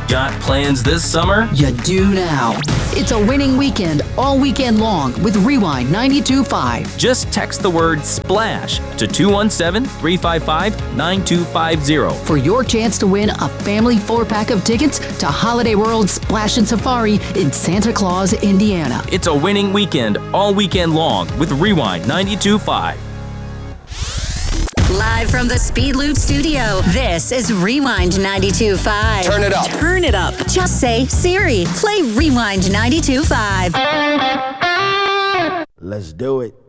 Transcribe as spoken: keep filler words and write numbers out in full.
Got plans this summer? You do now. It's a winning weekend all weekend long with Rewind ninety-two point five. Just text the word SPLASH to two one seven, three five five, nine two five zero for your chance to win a family four-pack of tickets to Holiday World Splash and Safari in Santa Claus, Indiana. It's a winning weekend all weekend long with Rewind ninety-two point five. Live from the Speed Loop studio, this is Rewind ninety-two point five. Turn it up. Turn it up. Just say, Siri, play Rewind ninety-two point five. Let's do it.